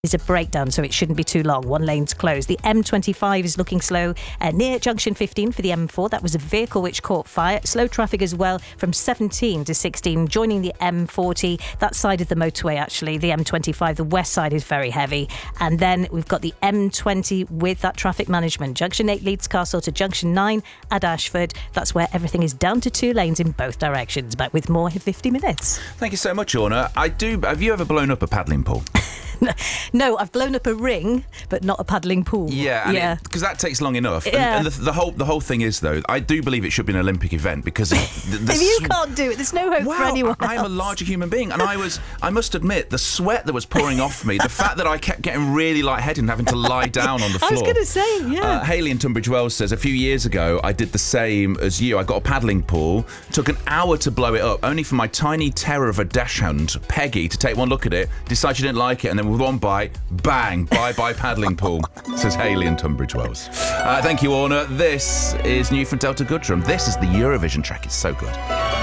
is a breakdown, so it shouldn't be too long. One lane's closed. The M25 is looking slow near junction 15 for the M4. That was a vehicle which caught fire. Slow traffic as well from 17 to 16, joining the M40. That side of the motorway, actually, the M25, the west side is very heavy. And then we've got the M20 with that traffic management. Junction 8 Leeds Castle to junction 9 at Ashford. That's where everything is down to 2 lanes in both directions. Back with more in 50 minutes. Thank you so much, Orna. Have you ever blown up a paddling pool? No, I've blown up a ring, but not a paddling pool. Yeah, because that takes long enough. Yeah. And the whole thing is, though, I do believe it should be an Olympic event because if you can't do it, there's no hope for anyone else. I'm a larger human being, and I must admit, the sweat that was pouring off me, the fact that I kept getting really lightheaded and having to lie down on the floor. I was going to say, yeah. Hayley in Tunbridge Wells says, a few years ago, I did the same as you. I got a paddling pool, took an hour to blow it up, only for my tiny terror of a dachshund, Peggy, to take one look at it, decide she didn't like it, and then with one bite, bang, bye-bye paddling pool, says Hayley in Tunbridge Wells. Thank you, Orna. This is new from Delta Goodrum. This is the Eurovision track. It's so good.